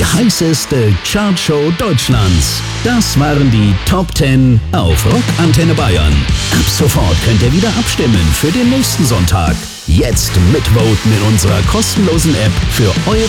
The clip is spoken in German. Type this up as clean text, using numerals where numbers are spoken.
heißeste Chartshow Deutschlands. Das waren die Top 10 auf Rock Antenne Bayern. Ab sofort könnt ihr wieder abstimmen für den nächsten Sonntag. Jetzt mitvoten in unserer kostenlosen App für eure